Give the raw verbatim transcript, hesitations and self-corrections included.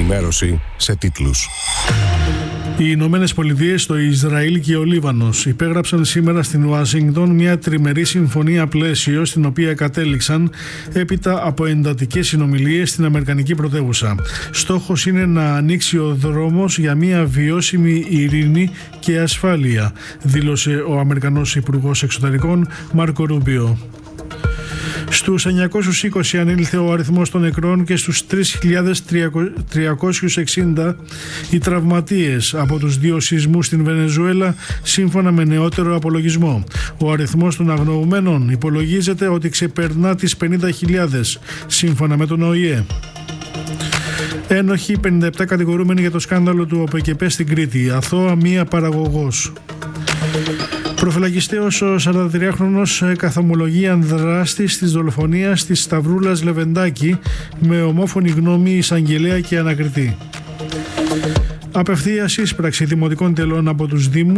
Ενημέρωση σε τίτλους. Οι Ηνωμένες Πολιτείες, το Ισραήλ και ο Λίβανος υπέγραψαν σήμερα στην Ουάσιγκτον μια τριμερή συμφωνία πλαίσιο, στην οποία κατέληξαν έπειτα από εντατικές συνομιλίες στην αμερικανική πρωτεύουσα. Στόχος είναι να ανοίξει ο δρόμος για μια βιώσιμη ειρήνη και ασφάλεια, δήλωσε ο Αμερικανός Υπουργός Εξωτερικών Μάρκο Ρούμπιο. Στους εννιακόσιους είκοσι ανήλθε ο αριθμός των νεκρών και στους τρεις χιλιάδες τριακόσιους εξήντα οι τραυματίες από τους δύο σεισμούς στην Βενεζουέλα, σύμφωνα με νεότερο απολογισμό. Ο αριθμός των αγνοωμένων υπολογίζεται ότι ξεπερνά τις πενήντα χιλιάδες, σύμφωνα με τον Ο Η Ε. Ένοχοι πενήντα επτά κατηγορούμενοι για το σκάνδαλο του ΟΠΕΚΕΠΕ στην Κρήτη. Αθώα μία παραγωγός. Προφυλακιστέος ο σαραντατριάχρονος καθομολογεί δράστης της δολοφονίας της Σταυρούλας Λεβεντάκη, με ομόφωνη γνώμη εισαγγελέα και ανακριτή. Απευθείας ίσπραξη δημοτικών τελών από τους Δήμους